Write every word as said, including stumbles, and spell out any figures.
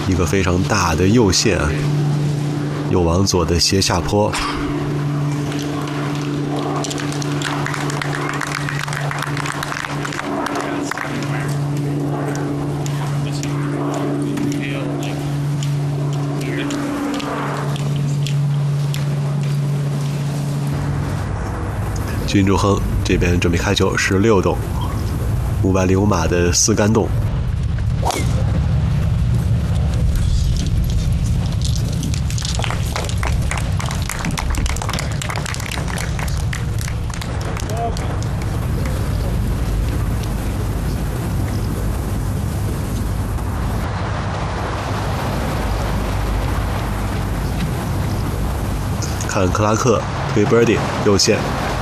一个非常大的右线，右往左的斜下坡。金柱亨这边准备开球，十六洞，五百零五码的四杆洞。看克拉克推 birdie 右线。